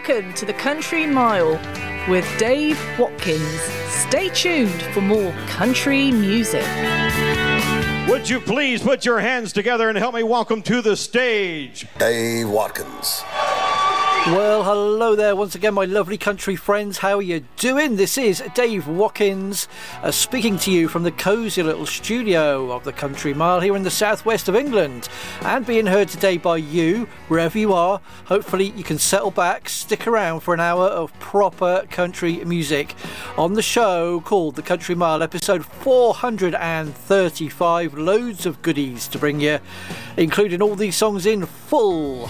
Welcome to the Country Mile with Dave Watkins. Stay tuned for more country music. Would you please put your hands together and help me welcome to the stage Dave Watkins. Well, hello there once again, my lovely country friends. How are you doing? This is Dave Watkins speaking to you from the cosy little studio of the Country Mile here in the southwest of England, and being heard today by you, wherever you are. Hopefully you can settle back, stick around for an hour of proper country music on the show called The Country Mile, episode 435. Loads of goodies to bring you, including all these songs in full